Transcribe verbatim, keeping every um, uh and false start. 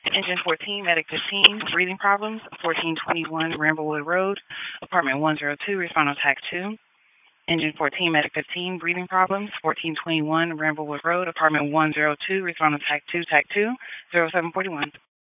Engine fourteen, Medic fifteen, breathing problems, fourteen twenty-one Ramblewood Road, apartment one oh two, respond on TAC two. Engine fourteen, Medic fifteen, breathing problems, fourteen twenty-one Ramblewood Road, apartment one oh two, respond on TAC two, TAC two, zero seven four one.